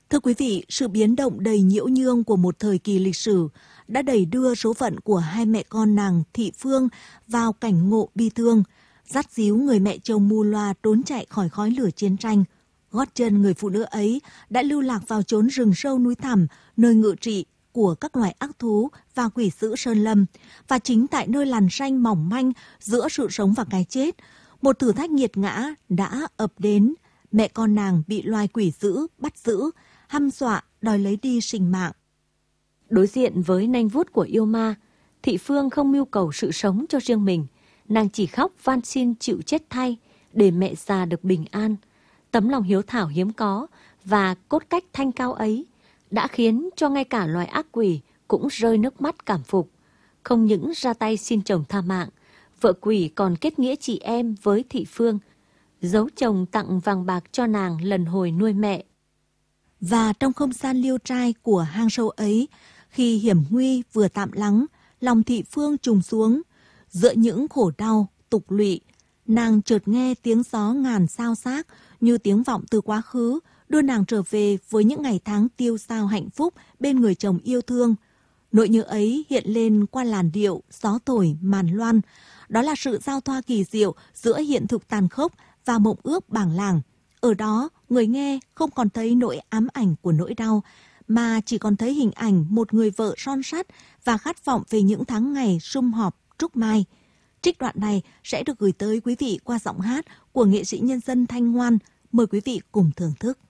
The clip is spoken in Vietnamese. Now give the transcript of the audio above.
Thưa quý vị, sự biến động đầy nhiễu nhương của một thời kỳ lịch sử đã đẩy đưa số phận của hai mẹ con nàng Thị Phương vào cảnh ngộ bi thương, dắt díu người mẹ chồng mù loà trốn chạy khỏi khói lửa chiến tranh. Gót chân người phụ nữ ấy đã lưu lạc vào chốn rừng sâu núi thẳm, nơi ngự trị của các loài ác thú và quỷ dữ sơn lâm. Và chính tại nơi làn ranh mỏng manh giữa sự sống và cái chết, một thử thách nghiệt ngã đã ập đến. Mẹ con nàng bị loài quỷ dữ bắt giữ, hăm dọa đòi lấy đi sinh mạng. Đối diện với nanh vuốt của yêu ma, Thị Phương không mưu cầu sự sống cho riêng mình. Nàng chỉ khóc van xin chịu chết thay để mẹ già được bình an. Tấm lòng hiếu thảo hiếm có và cốt cách thanh cao ấy đã khiến cho ngay cả loài ác quỷ cũng rơi nước mắt cảm phục. Không những ra tay xin chồng tha mạng, vợ quỷ còn kết nghĩa chị em với Thị Phương, giấu chồng tặng vàng bạc cho nàng lần hồi nuôi mẹ. Và trong không gian liêu trai của hang sâu ấy, khi hiểm nguy vừa tạm lắng, lòng Thị Phương trùng xuống. Giữa những khổ đau, tục lụy, nàng chợt nghe tiếng gió ngàn xao xác như tiếng vọng từ quá khứ, đưa nàng trở về với những ngày tháng tiêu dao hạnh phúc bên người chồng yêu thương. Nỗi nhớ ấy hiện lên qua làn điệu, gió thổi, màn loan. Đó là sự giao thoa kỳ diệu giữa hiện thực tàn khốc và mộng ước bảng làng. Ở đó, người nghe không còn thấy nỗi ám ảnh của nỗi đau, mà chỉ còn thấy hình ảnh một người vợ son sắt và khát vọng về những tháng ngày sum họp trúc mai. Trích đoạn này sẽ được gửi tới quý vị qua giọng hát của nghệ sĩ nhân dân Thanh Ngoan. Mời quý vị cùng thưởng thức.